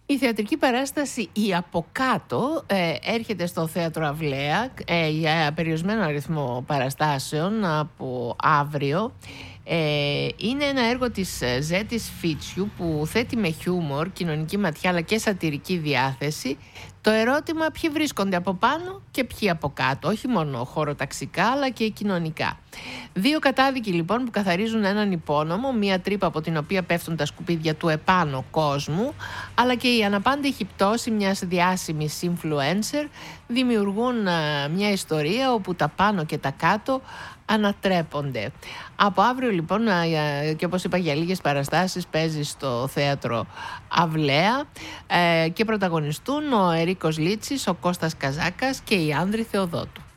Η θεατρική παράσταση «Η από κάτω» έρχεται στο Θέατρο Αυλαία για περιορισμένο αριθμό παραστάσεων από αύριο. Είναι ένα έργο της Ζέτης Φίτσιου που θέτει με χιούμορ, κοινωνική ματιά αλλά και σατιρική διάθεση το ερώτημα ποιοι βρίσκονται από πάνω και ποιοι από κάτω, όχι μόνο χωροταξικά αλλά και κοινωνικά. Δύο κατάδικοι λοιπόν που καθαρίζουν έναν υπόνομο, μία τρύπα από την οποία πέφτουν τα σκουπίδια του επάνω κόσμου, αλλά και η αναπάντεχη πτώση μιας διάσημης influencer δημιουργούν μια ιστορία όπου τα πάνω και τα κάτω ανατρέπονται. Από αύριο λοιπόν, και όπως είπα για λίγες παραστάσεις, παίζει στο Θέατρο Αυλαία και πρωταγωνιστούν ο Ερίκος Λίτσης, ο Κώστας Καζάκας και η Άνδρη Θεοδότου.